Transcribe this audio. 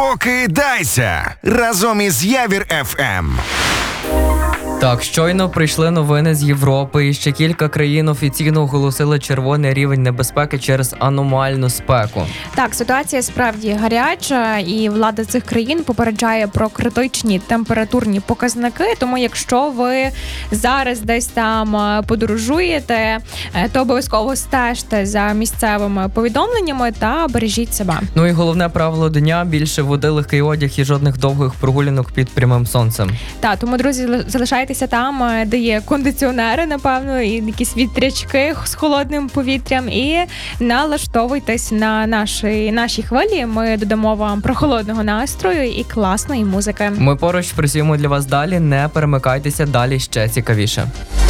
Прокидайся разом із Явір ФМ. Так, щойно прийшли новини з Європи, і ще кілька країн офіційно оголосили червоний рівень небезпеки через аномальну спеку. Так, ситуація справді гаряча, і влада цих країн попереджає про критичні температурні показники. Тому, якщо ви зараз десь там подорожуєте, то обов'язково стежте за місцевими повідомленнями та бережіть себе. Ну і головне правило дня – більше води, легкий одяг і жодних довгих прогулянок під прямим сонцем. Так, тому, друзі, залишайтеся там, де є кондиціонери, напевно, і якісь вітрячки з холодним повітрям, і налаштовуйтесь на наші хвилі. Ми додамо вам прохолодного настрою і класної музики. Ми поруч працюємо для вас далі, не перемикайтеся, далі ще цікавіше.